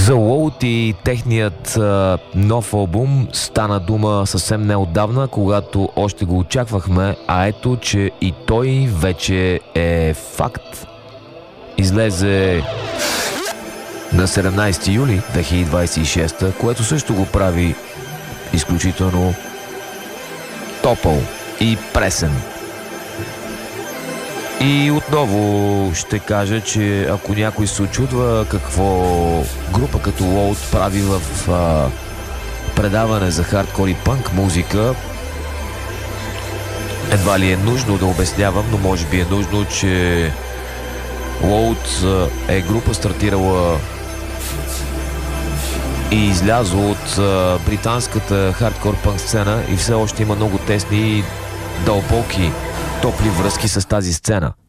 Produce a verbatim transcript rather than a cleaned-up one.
За Load и техният а, нов албум стана дума съвсем неотдавна, когато още го очаквахме, а ето, че и той вече е факт. Излезе на седемнайсети юли две хиляди двайсет и шеста, което също го прави изключително топъл и пресен. И отново ще кажа, че ако някой се очудва какво група като Load прави в а, предаване за хардкор и пънк музика, едва ли е нужно да обяснявам, но може би е нужно, че Load е група стартирала и излязла от а, британската хардкор пънк сцена и все още има много тесни и дълбоки топли връзки с тази сцена.